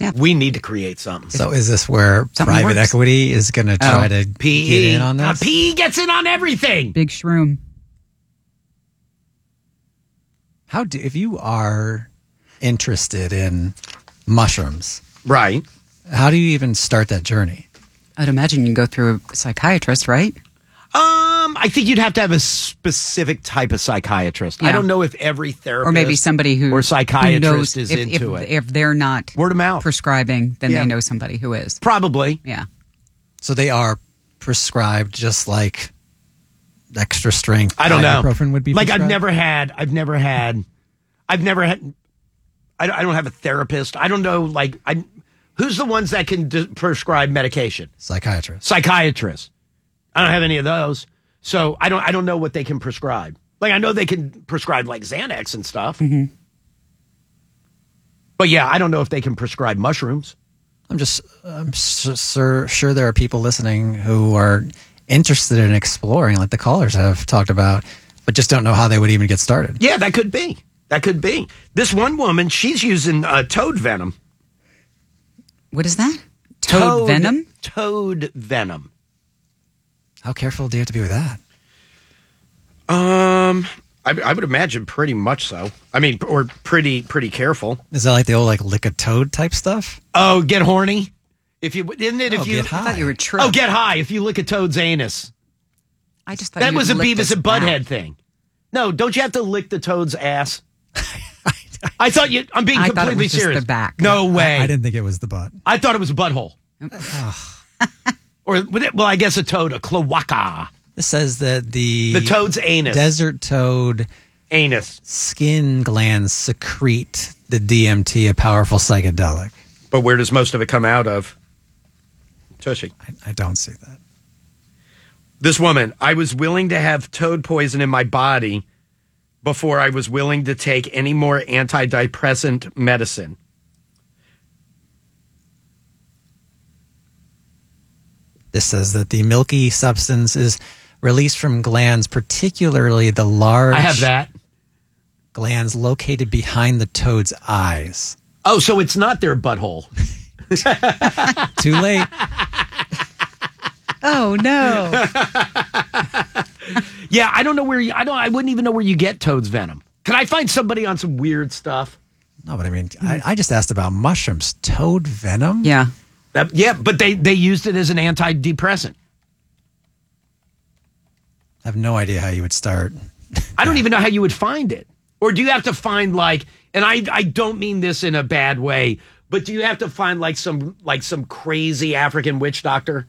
we need to create something. So is this where Something private works. equity is going to try to get in on this? PE gets in on everything. Big shroom. If you are interested in mushrooms, Right. how do you even start that journey? I'd imagine you can go through a psychiatrist, right? I think you'd have to have a specific type of psychiatrist. I Yeah. don't know if every therapist Or maybe somebody or psychiatrist who knows is if, into it. If they're not Word of mouth. prescribing, then Yeah. they know somebody who is. Probably. Yeah. So they are prescribed just like extra strength. I don't know. Ibuprofen would be like prescribed? I don't have a therapist. I don't know. Who's the ones that can prescribe medication? Psychiatrist. Psychiatrists. I don't have any of those. So I don't know what they can prescribe. Like I know they can prescribe like Xanax and stuff. Mm-hmm. But yeah, I don't know if they can prescribe mushrooms. I'm sure there are people listening who are interested in exploring, like the callers have talked about, but just don't know how they would even get started. Yeah, that could be. That could be. This one woman, she's using toad venom. What is that? Toad venom? Toad venom. How careful do you have to be with that? I would imagine pretty much so. I mean, or pretty careful. Is that like the old lick a toad type stuff? Oh, get horny. If you isn't it? If you get high. I thought you were tripped. Oh, get high. If you lick a toad's anus, I just thought that you was a licked Beavis his and back. Butthead thing. No, don't you have to lick the toad's ass? I thought you. I'm being I thought it completely was just serious. the back. No way. I didn't think it was the butt. I thought it was a butthole. Or well, I guess a toad, a cloaca. This says that the toad's anus. desert toad Anus. skin glands secrete the DMT, a powerful psychedelic. But where does most of it come out of? Tushy. I don't see that. This woman, I was willing to have toad poison in my body before I was willing to take any more antidepressant medicine. This says that the milky substance is released from glands, particularly the large I have that. glands located behind the toad's eyes. Oh, so it's not their butthole. Too late. Oh no! Yeah, I don't know where I wouldn't even know where you get toad's venom. Can I find somebody on some weird stuff? No, but I mean, I just asked about mushrooms. Toad venom? Yeah. Yeah, but they used it as an antidepressant. I have no idea how you would start. I don't even know how you would find it. Or do you have to find and I don't mean this in a bad way, but do you have to find some crazy African witch doctor?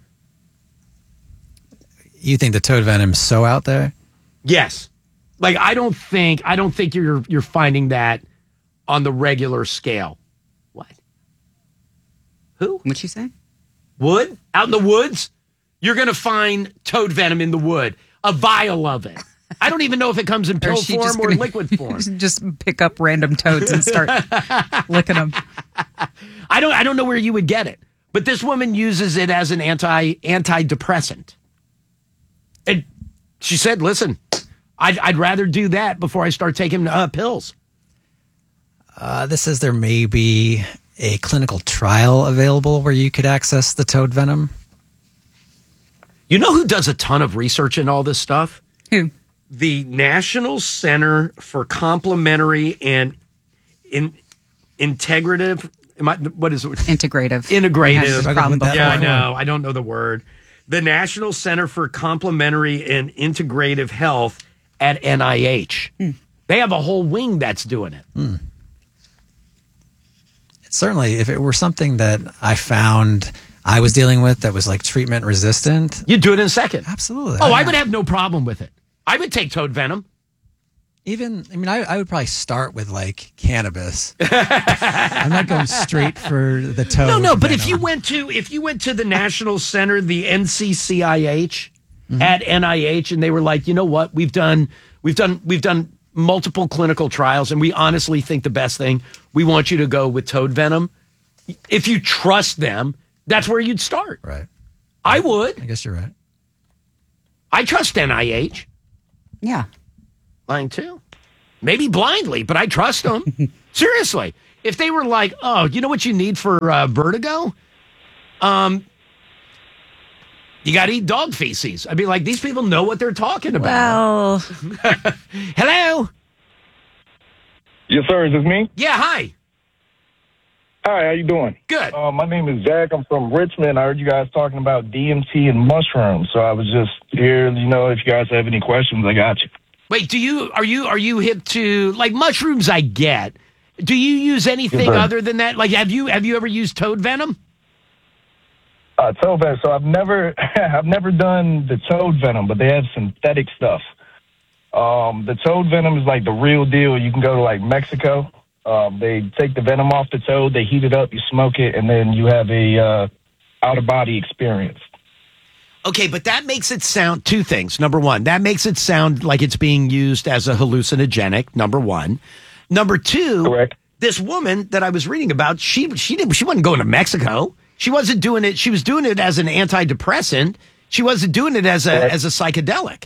You think the toad venom's so out there? Yes. I don't think you're finding that on the regular scale. What? Who? What'd you say? Wood? Out in the woods? You're going to find toad venom in the wood. A vial of it. I don't even know if it comes in pill is she form just or gonna- liquid form. Just pick up random toads and start licking them. I don't know where you would get it. But this woman uses it as an antidepressant. And she said, listen, I'd rather do that before I start taking pills. This says there may be a clinical trial available where you could access the toad venom. You know who does a ton of research in all this stuff? Who? The National Center for Complementary and Integrative. What is it? Integrative. Integrative. I had this problem Yeah, Yeah, I before. know. I don't know the word. The National Center for Complementary and Integrative Health at NIH. They have a whole wing that's doing it. Certainly, if it were something that I found I was dealing with that was treatment resistant, You'd do it in a second. absolutely. Oh, I would have no problem with it. I would take toad venom. I would probably start with cannabis. I'm not going straight for the toad. No, but venom. if you went to the National Center, the NCCIH at NIH, and they were like, you know what, we've done multiple clinical trials, and we honestly think the best thing, we want you to go with toad venom. If you trust them, that's where you'd start. Right. I would. I guess you're right. I trust NIH. Yeah. Mine too. Maybe blindly, but I trust them. Seriously. if they were like, oh, you know what you need for vertigo? You got to eat dog feces. I'd be like, these people know what they're talking about. Well, Hello? Yes, sir. Is this me? Yeah, hi. Hi, how you doing? Good. My name is Zach. I'm from Richmond. I heard you guys talking about DMT and mushrooms, so I was just here. If you guys have any questions, I got you. Wait, are you hip to like mushrooms? I get. Do you use anything Yes, sir. other than that? Like, have you ever used toad venom? Toad venom. So I've never done the toad venom, but they have synthetic stuff. The toad venom is like the real deal. You can go to like Mexico. They take the venom off the toad, they heat it up, you smoke it, and then you have a out of body experience. Okay, but that makes it sound two things. Number one, that makes it sound like it's being used as a hallucinogenic. Number one. Number two, Correct. This woman that I was reading about, she wasn't going to Mexico. She wasn't doing it. She was doing it as an antidepressant. She wasn't doing it as a psychedelic.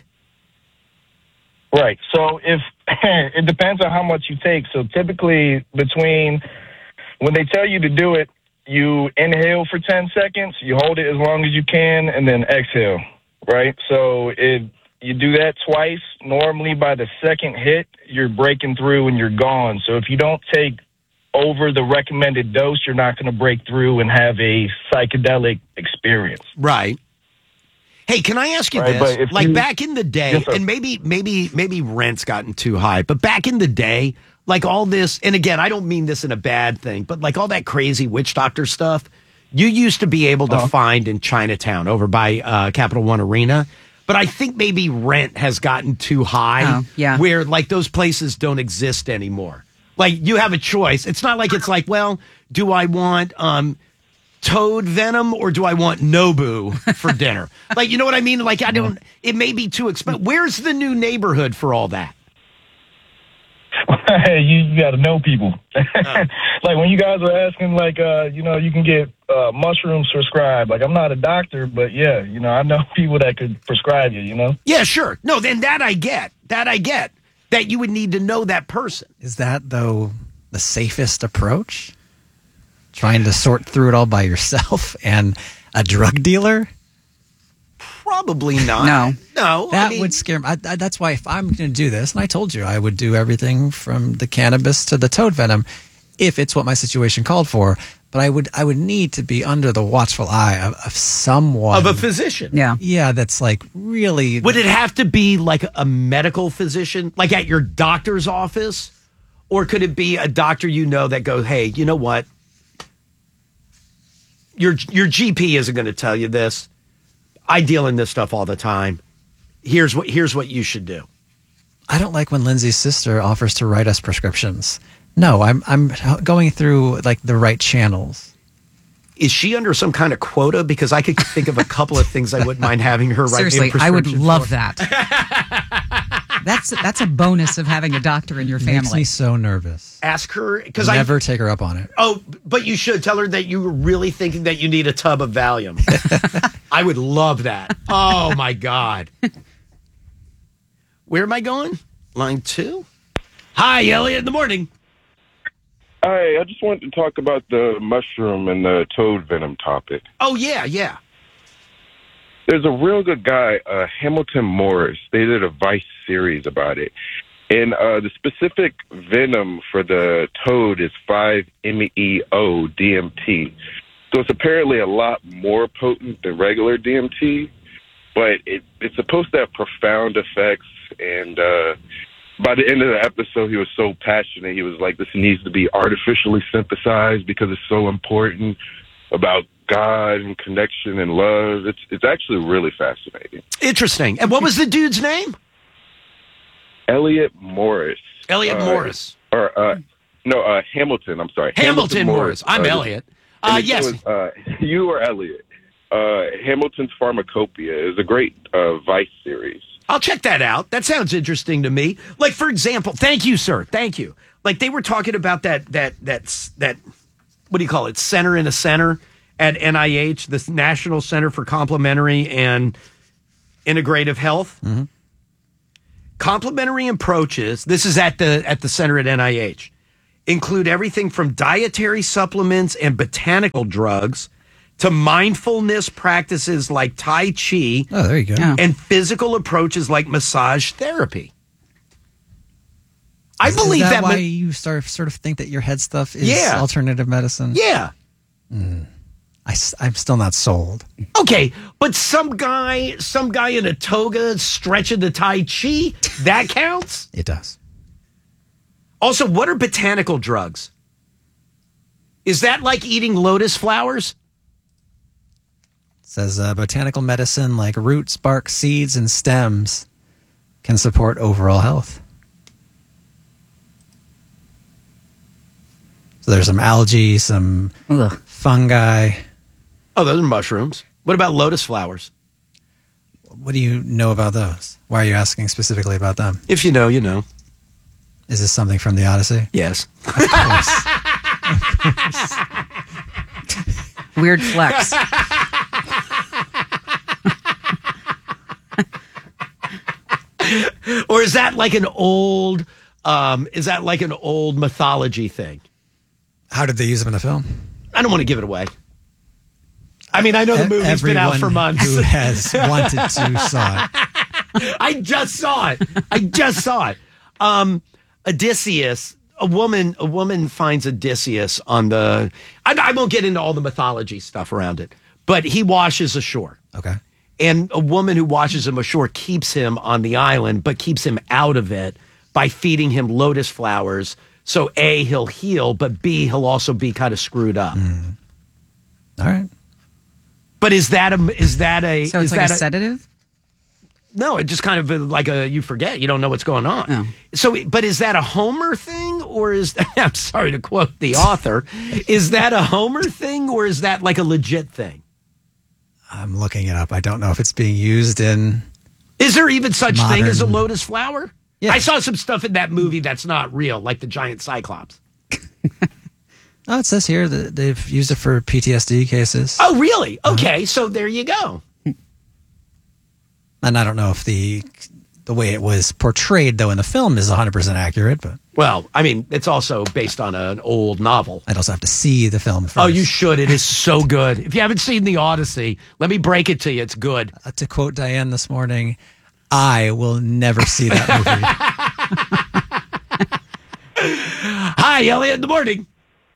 Right. So if it depends on how much you take. So typically when they tell you to do it, you inhale for 10 seconds, you hold it as long as you can, and then exhale. Right. So if you do that twice, normally by the second hit, you're breaking through and you're gone. So if you don't take over the recommended dose, you're not going to break through and have a psychedelic experience. Right. Hey, can I ask you Right, but this? if Like you- back in the day, Yes, sir. and maybe rent's gotten too high, but back in the day, like all this, and again, I don't mean this in a bad thing, but like all that crazy witch doctor stuff, you used to be able to find in Chinatown over by Capital One Arena. But I think maybe rent has gotten too high. Oh, yeah. Where like those places don't exist anymore. Like you have a choice. It's not like it's like, well, do I want toad venom or do I want Nobu for dinner? Like, you know what I mean? Like, it may be too expensive. Where's the new neighborhood for all that? you got to know people. Like when you guys were asking, like, you can get mushrooms prescribed. Like, I'm not a doctor, but yeah, I know people that could prescribe you, Yeah, sure. No, then that I get. That you would need to know that person. Is that, though, the safest approach? Trying to sort through it all by yourself and a drug dealer? Probably not. No. That would scare me. That's why if I'm going to do this, and I told you I would do everything from the cannabis to the toad venom if it's what my situation called for. But I would need to be under the watchful eye of someone. Of a physician. yeah. Yeah, that's like really. Would it have to be like a medical physician, like at your doctor's office? Or could it be a doctor that goes, hey, you know what? Your GP isn't going to tell you this. I deal in this stuff all the time. Here's what you should do. I don't like when Lindsay's sister offers to write us prescriptions. No, I'm going through like the right channels. Is she under some kind of quota? Because I could think of a couple of things I wouldn't mind having her write. Seriously, me a I would prescription love for. that. That's a bonus of having a doctor in your Makes me family. so nervous. Ask her because I Never take her up on it. Oh, but you should tell her that you were really thinking that you need a tub of Valium. I would love that. Oh my God. Where am I going? Line 2. Hi, Elliot. In the morning. Hi, I just wanted to talk about the mushroom and the toad venom topic. Oh yeah. There's a real good guy, Hamilton Morris. They did a Vice series about it. And the specific venom for the toad is 5-MeO DMT. So it's apparently a lot more potent than regular DMT, but it's supposed to have profound effects. And by the end of the episode, he was so passionate. He was like, this needs to be artificially synthesized because it's so important about God and connection and love. It's actually really fascinating. Interesting. And what was the dude's name? Elliot Morris. Elliot Morris. Hamilton. I'm sorry. Hamilton Morris. I'm Elliot. Yes. You are Elliot. Hamilton's Pharmacopoeia is a great Vice series. I'll check that out. That sounds interesting to me. Like, for example, thank you, sir. Thank you. Like, they were talking about that what do you call it? Center in a center at NIH, the National Center for Complementary and Integrative Health. Mm-hmm. Complementary approaches. This is at the center at NIH. include everything from dietary supplements and botanical drugs to mindfulness practices like Tai Chi Oh, there you go. Yeah. and physical approaches like massage therapy. I believe is that that. why you sort of think that your head stuff is Yeah. alternative medicine? Yeah. I'm still not sold. Okay, but some guy in a toga stretching the Tai Chi, that counts? It does. Also, what are botanical drugs? Is that like eating lotus flowers? It says botanical medicine like roots, bark, seeds, and stems can support overall health. So there's some algae, some Ugh. fungi. Oh, those are mushrooms. What about lotus flowers? What do you know about those? Why are you asking specifically about them? If you know, you know. Is this something from the Odyssey? Yes. Of course. Weird flex. Or is that like an old mythology thing? How did they use them in the film? I don't want to give it away. I mean, I know the movie's been out for months. Who has wanted to saw it. I just saw it. Odysseus, a woman finds Odysseus on the. I won't get into all the mythology stuff around it, but he washes ashore. Okay. And a woman who washes him ashore keeps him on the island, but keeps him out of it by feeding him lotus flowers. So A, he'll heal, but B, he'll also be kind of screwed up. All right. But is that a So it's like a sedative? no? It just kind of like you forget, you don't know what's going on. Oh. So, but is that a Homer thing, or is I'm sorry to quote the author, is that a Homer thing, or is that like a legit thing? I'm looking it up. I don't know if it's being used in. Is there even such thing as a Modern- lotus flower? Yeah. I saw some stuff in that movie that's not real, like the giant cyclops. Oh, it says here that they've used it for PTSD cases. Oh, really? Okay, so there you go. And I don't know if the way it was portrayed, though, in the film is 100% accurate, but Well, I mean, it's also based on an old novel. I'd also have to see the film first. Oh, you should. It is so good. If you haven't seen The Odyssey, let me break it to you. It's good. To quote Diane this morning, I will never see that movie. Hi, Elliot, in the morning.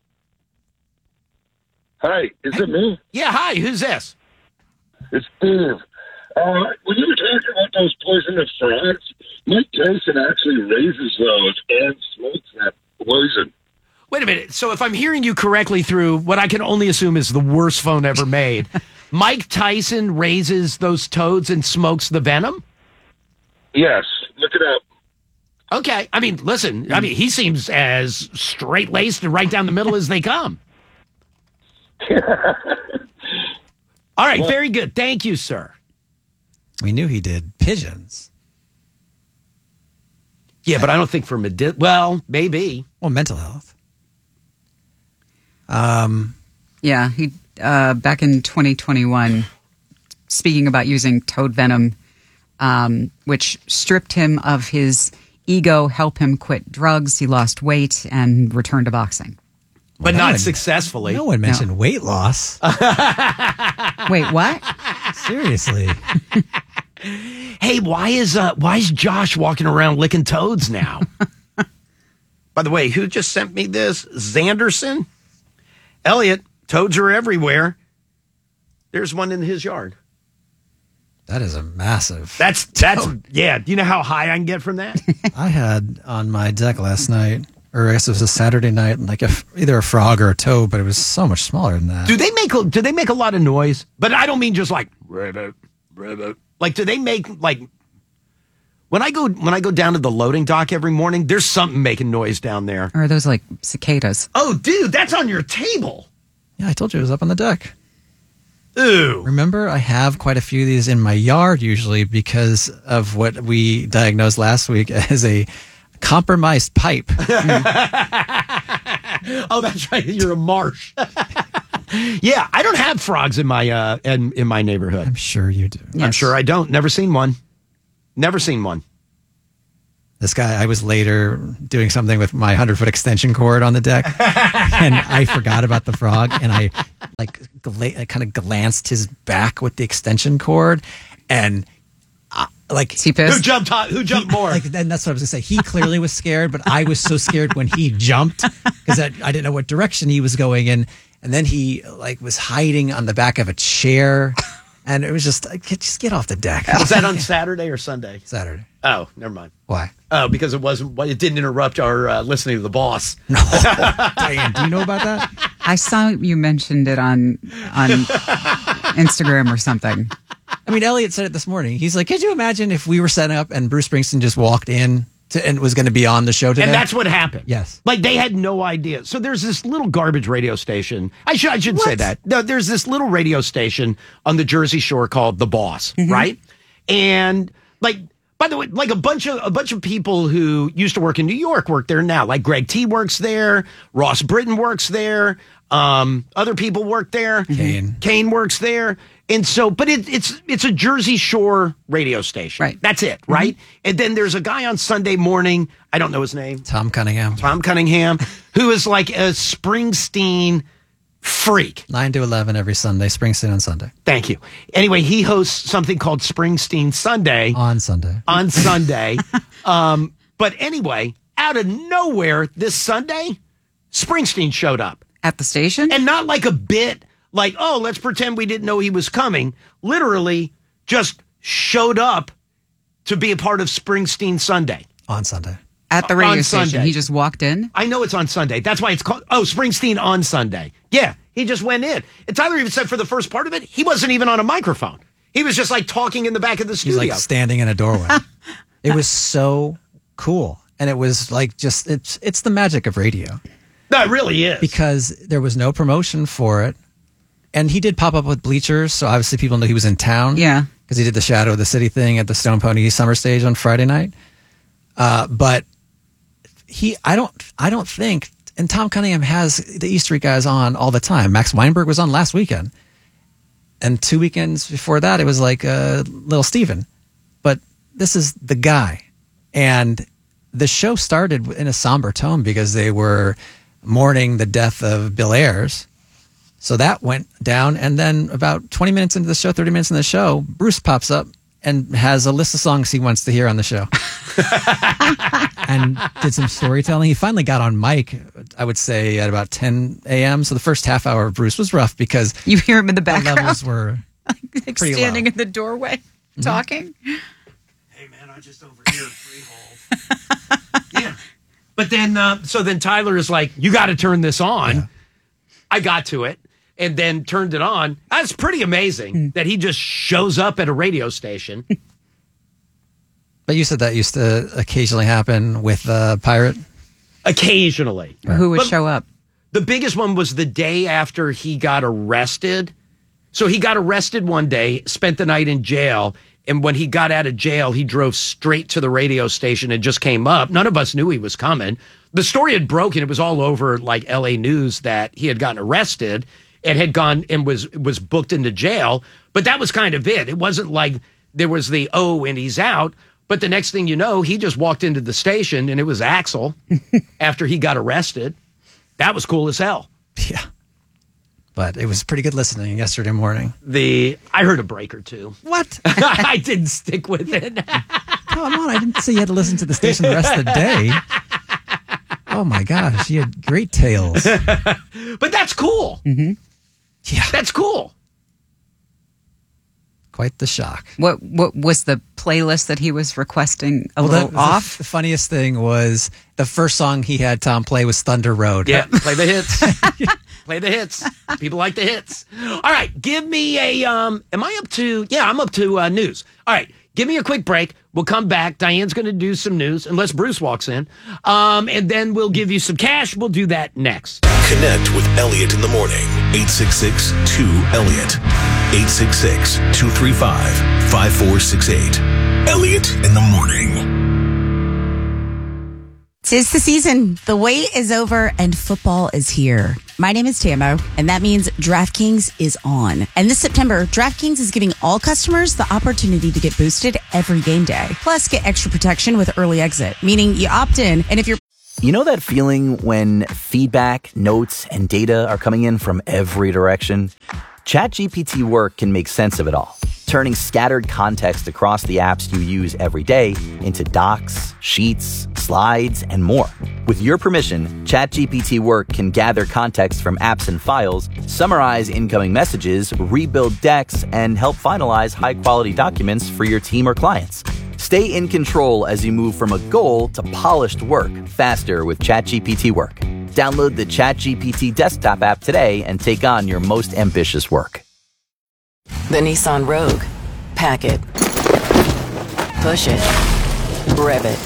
Hi, is it me? Yeah, hi. Who's this? It's Steve. When you were talking about those poisonous frogs, Mike Tyson actually raises those and smokes that poison. Wait a minute. So if I'm hearing you correctly through what I can only assume is the worst phone ever made, Mike Tyson raises those toads and smokes the venom? Yes, look it up. Okay. I mean, listen, I mean, he seems as straight-laced and right down the middle as they come. All right, very good. Thank you, sir. We knew he did pigeons. Yeah, but I don't think for well, maybe. Well, mental health. Yeah, he back in 2021, speaking about using toad venom, which stripped him of his ego, helped him quit drugs. He lost weight and returned to boxing. But No not one- successfully. No one mentioned weight loss. Wait, what? Seriously. Hey, why is Josh walking around licking toads now? By the way, who just sent me this? Zanderson? Elliot, toads are everywhere. There's one in his yard. That is a massive. That's yeah. Do you know how high I can get from that? I had on my deck last night, or I guess it was a Saturday night, like either a frog or a toad, but it was so much smaller than that. Do they make a lot of noise? But I don't mean just like ribbit, ribbit. Like, do they make like when I go down to the loading dock every morning? There's something making noise down there. Or are those like cicadas? Oh, dude, that's on your table. Yeah, I told you it was up on the deck. Ooh. Remember, I have quite a few of these in my yard usually because of what we diagnosed last week as a compromised pipe. Oh, that's right. You're a marsh. Yeah, I don't have frogs in my in my neighborhood. I'm sure you do. I'm sure I don't. Never seen one. Never seen one. This guy, I was later doing something with my 100-foot extension cord on the deck, and I forgot about the frog, and I kind of glanced his back with the extension cord, and Is he pissed? Who jumped more? Then that's what I was gonna say. He clearly was scared, but I was so scared when he jumped because I didn't know what direction he was going in, and then he was hiding on the back of a chair, and it was just get off the deck. Was that on Saturday or Sunday? Saturday. Oh, never mind. Why? Oh, because it didn't interrupt our listening to the boss. No, Diane, do you know about that? I saw you mentioned it on Instagram or something. I mean, Elliot said it this morning. He's like, could you imagine if we were set up and Bruce Springsteen just walked in and was going to be on the show today? And that's what happened. Yes. Like, they had no idea. So there's this little garbage radio station. I should say that. No, there's this little radio station on the Jersey Shore called The Boss, right? And, by the way, a bunch of people who used to work in New York work there now. Like Greg T works there. Ross Britton works there. Other people work there. Kane works there. And so, but it's a Jersey Shore radio station. Right. That's it, right? And then there's a guy on Sunday morning, I don't know his name. Tom Cunningham, who is like a Springsteen freak. 9 to 11 every Sunday, Springsteen on Sunday. Thank you. Anyway, he hosts something called Springsteen Sunday. On Sunday. But anyway, out of nowhere this Sunday, Springsteen showed up. At the station? And not like a bit, like, oh, let's pretend we didn't know he was coming. Literally just showed up to be a part of Springsteen Sunday. On Sunday. At the radio station. Sunday. He just walked in? I know it's on Sunday. That's why it's called, Springsteen on Sunday. Yeah, he just went in. And Tyler even said for the first part of it, he wasn't even on a microphone. He was just talking in the back of the studio. He's standing in a doorway. It was so cool. And it was it's the magic of radio. No, it really is. Because there was no promotion for it. And he did pop up with bleachers, so obviously people knew he was in town. Yeah. Because he did the Shadow of the City thing at the Stone Pony Summer Stage on Friday night. But I don't think, and Tom Cunningham has the E Street guys on all the time. Max Weinberg was on last weekend. And 2 weekends before that, it was Little Steven. But this is the guy. And the show started in a somber tone because they were mourning the death of Bill Ayers. So that went down. And then about 20 minutes into the show, 30 minutes into the show, Bruce pops up and has a list of songs he wants to hear on the show. And did some storytelling. He finally got on mic, I would say, at about 10 a.m. So the first half hour of Bruce was rough because you hear him in the background. The levels were pretty standing low. in the doorway talking. Hey, man, I just overhear Freehold. Yeah. But then, so then Tyler is like, you got to turn this on. Yeah. I got to it and then turned it on. That's pretty amazing that he just shows up at a radio station. But you said that used to occasionally happen with Pirate? Occasionally. Right. Who would show up? The biggest one was the day after he got arrested. So he got arrested one day, spent the night in jail, and when he got out of jail, he drove straight to the radio station and just came up. None of us knew he was coming. The story had broken. It was all over LA News that he had gotten arrested and had gone and was booked into jail. But that was kind of it. It wasn't like there was the, and he's out. But the next thing you know, he just walked into the station and it was Axl after he got arrested. That was cool as hell. Yeah. But it was pretty good listening yesterday morning. I heard a break or two. What? I didn't stick with it. Come on, I didn't say you had to listen to the station the rest of the day. Oh my gosh, you had great tales. But that's cool. Mm-hmm. Yeah. That's cool. Quite the shock. What was the playlist that he was requesting off? The funniest thing was the first song he had Tom play was Thunder Road. Yeah, play the hits. Play the hits. People like the hits. All right, give me a, am I up to, I'm up to news. All right, give me a quick break. We'll come back. Diane's going to do some news, unless Bruce walks in. And then we'll give you some cash. We'll do that next. Connect with Elliot in the morning. 866-2-ELLIOT. 866-235-5468. Elliot in the morning. 'Tis the season. The wait is over and football is here. My name is Tamo, and that means DraftKings is on. And this September, DraftKings is giving all customers the opportunity to get boosted every game day. Plus, get extra protection with early exit, meaning you opt in, and if you're... You know that feeling when feedback, notes, and data are coming in from every direction? ChatGPT Work can make sense of it all, turning scattered context across the apps you use every day into docs, sheets, slides, and more. With your permission, ChatGPT Work can gather context from apps and files, summarize incoming messages, rebuild decks, and help finalize high-quality documents for your team or clients. Stay in control as you move from a goal to polished work faster with ChatGPT Work. Download the ChatGPT desktop app today and take on your most ambitious work. The Nissan Rogue. Pack it. Push it. Rev it.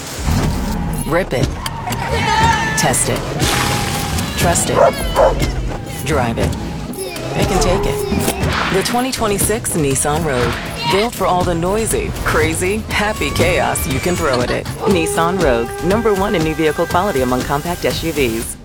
Rip it. Test it. Trust it. Drive it. Pick and take it. The 2026 Nissan Rogue. Built for all the noisy, crazy, happy chaos you can throw at it. Nissan Rogue. #1 in new vehicle quality among compact SUVs.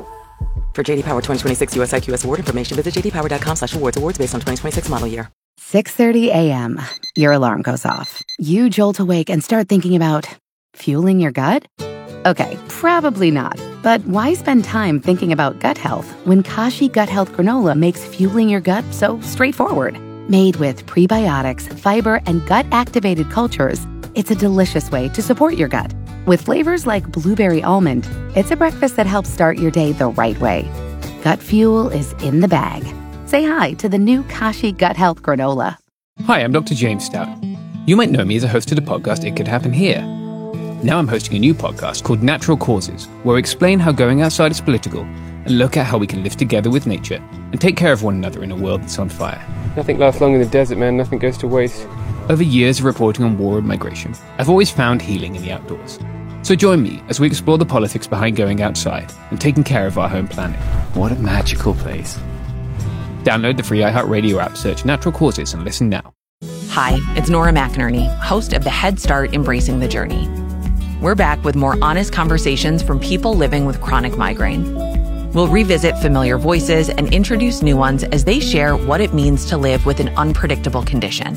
For JD Power 2026 US IQS award information, visit jdpower.com/awards. Awards based on 2026 model year. 6:30 a.m. Your alarm goes off. You jolt awake and start thinking about fueling your gut? Okay, probably not. But why spend time thinking about gut health when Kashi Gut Health Granola makes fueling your gut so straightforward? Made with prebiotics, fiber, and gut-activated cultures, it's a delicious way to support your gut. With flavors like blueberry almond, it's a breakfast that helps start your day the right way. Gut fuel is in the bag. Say hi to the new Kashi Gut Health Granola. Hi, I'm Dr. James Stout. You might know me as a host of the podcast It Could Happen Here. Now I'm hosting a new podcast called Natural Causes, where we explain how going outside is political and look at how we can live together with nature and take care of one another in a world that's on fire. Nothing lasts long in the desert, man. Nothing goes to waste. Over years of reporting on war and migration, I've always found healing in the outdoors. So join me as we explore the politics behind going outside and taking care of our home planet. What a magical place. Download the free iHeartRadio app, search Natural Causes, and listen now. Hi, it's Nora McInerney, host of the Head Start Embracing the Journey. We're back with more honest conversations from people living with chronic migraine. We'll revisit familiar voices and introduce new ones as they share what it means to live with an unpredictable condition.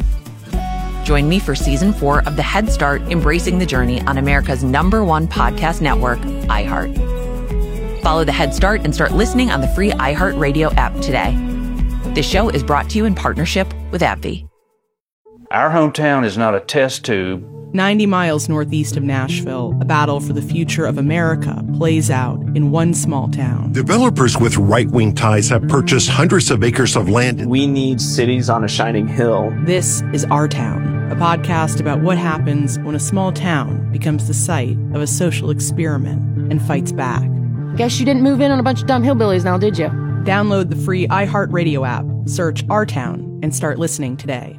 Join me for Season 4 of the Head Start Embracing the Journey on America's #1 podcast network, iHeart. Follow the Head Start and start listening on the free iHeartRadio app today. This show is brought to you in partnership with AbbVie. Our hometown is not a test tube. 90 miles northeast of Nashville, a battle for the future of America plays out in one small town. Developers with right-wing ties have purchased hundreds of acres of land. We need cities on a shining hill. This is Our Town, a podcast about what happens when a small town becomes the site of a social experiment and fights back. Guess you didn't move in on a bunch of dumb hillbillies now, did you? Download the free iHeartRadio app, search Our Town, and start listening today.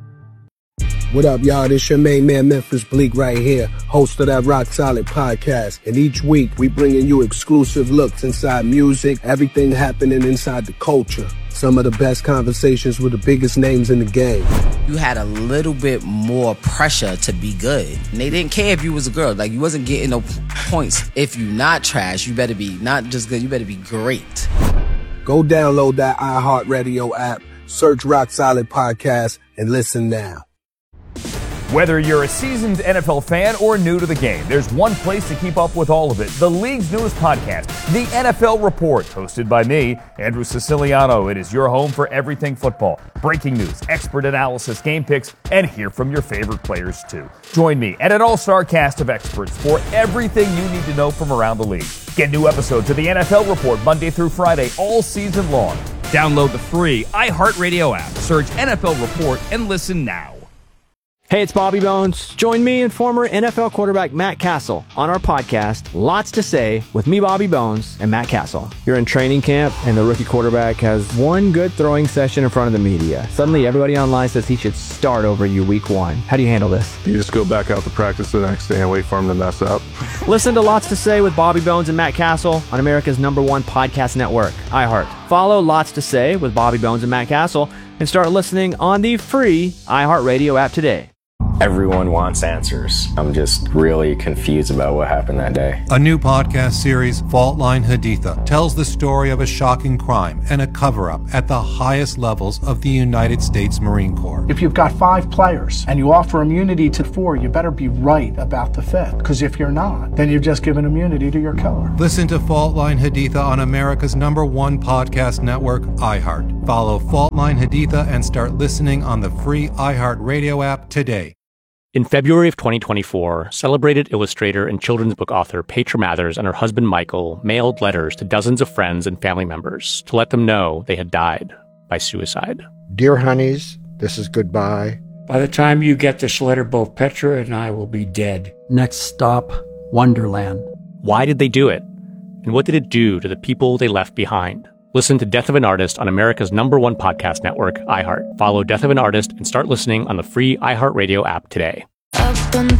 What up, y'all? This your main man, Memphis Bleak, right here, host of that Rock Solid podcast. And each week, we bringing you exclusive looks inside music, everything happening inside the culture. Some of the best conversations with the biggest names in the game. You had a little bit more pressure to be good. And they didn't care if you was a girl. Like, you wasn't getting no points. If you not trash, you better be not just good, you better be great. Go download that iHeartRadio app, search Rock Solid Podcast, and listen now. Whether you're a seasoned NFL fan or new to the game, there's one place to keep up with all of it. The league's newest podcast, The NFL Report, hosted by me, Andrew Siciliano. It is your home for everything football. Breaking news, expert analysis, game picks, and hear from your favorite players too. Join me and an all-star cast of experts for everything you need to know from around the league. Get new episodes of The NFL Report Monday through Friday all season long. Download the free iHeartRadio app, search NFL Report, and listen now. Hey, it's Bobby Bones. Join me and former NFL quarterback Matt Castle on our podcast, Lots to Say, with me, Bobby Bones, and Matt Castle. You're in training camp, and the rookie quarterback has one good throwing session in front of the media. Suddenly, everybody online says he should start over you week one. How do you handle this? You just go back out to practice the next day and wait for him to mess up. Listen to Lots to Say with Bobby Bones and Matt Castle on America's #1 podcast network, iHeart. Follow Lots to Say with Bobby Bones and Matt Castle and start listening on the free iHeartRadio app today. Everyone wants answers. I'm just really confused about what happened that day. A new podcast series, Fault Line Haditha, tells the story of a shocking crime and a cover-up at the highest levels of the United States Marine Corps. If you've got 5 players and you offer immunity to 4, you better be right about the 5th. Because if you're not, then you've just given immunity to your killer. Listen to Fault Line Haditha on America's #1 podcast network, iHeart. Follow Fault Line Haditha and start listening on the free iHeart Radio app today. In February of 2024, celebrated illustrator and children's book author Petra Mathers and her husband Michael mailed letters to dozens of friends and family members to let them know they had died by suicide. Dear honeys, this is goodbye. By the time you get this letter, both Petra and I will be dead. Next stop, Wonderland. Why did they do it? And what did it do to the people they left behind? Listen to Death of an Artist on America's #1 podcast network, iHeart. Follow Death of an Artist and start listening on the free iHeartRadio app today. Up and